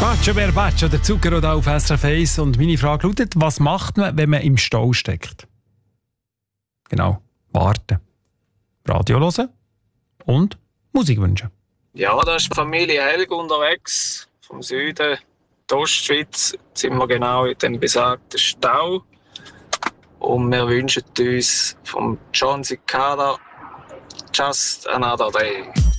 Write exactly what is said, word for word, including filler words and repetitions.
Baccio per Baccio, der Zuckerrohr auf S R F eins. Und meine Frage lautet, was macht man, wenn man im Stau steckt? Genau, warten. Radio hören und Musik wünschen. Ja, da ist die Familie Helg unterwegs, vom Süden, die Ostschweiz. Jetzt sind wir genau in dem besagten Stau. Und wir wünschen uns vom John Cicada Just Another Day.